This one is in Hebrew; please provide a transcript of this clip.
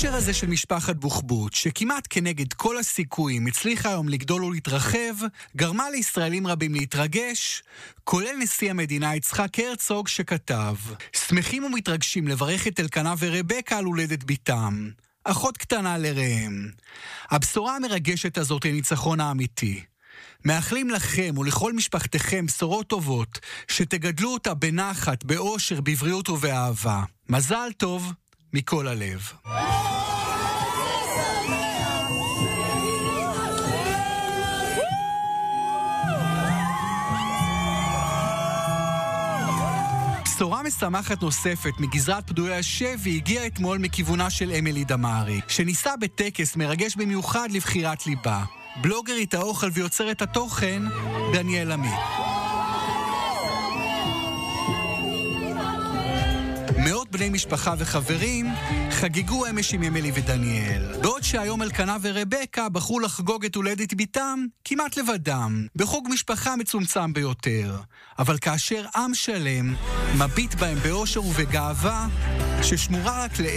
האושר הזה של משפחת בוחבוט, שכמעט כנגד כל הסיכויים הצליחה היום לגדול ולהתרחב, גרמה לישראלים רבים להתרגש, כולל נשיא המדינה יצחק הרצוג שכתב: שמחים ומתרגשים לברך את אלקנה ורבקה על הולדת ביתם, אחות קטנה לראם. הבשורה המרגשת הזאת היא ניצחון האמיתי. מאחלים לכם ולכל משפחתכם בשורות טובות, שתגדלו אותה בנחת, באושר, בבריאות ובאהבה. מזל טוב מכל הלב. בשורה משמחת נוספת מגזרת פדויי השבי הגיעה אתמול מכיוונה של אמילי דמארי, שניסה בטקס מרגש במיוחד לבחירת ליבה. בלוגרית האוכל ויוצרת התוכן דניאל עמית. מאות בני משפחה וחברים חגיגו אמש עם אמילי ודניאל, בעוד שהיום אלקנה ורבקה בחרו לחגוג את הולדת ביתם כמעט לבדם, בחוג משפחה מצומצם ביותר. אבל כאשר עם שלם מביט בהם באושר ובגאווה ששמורה רק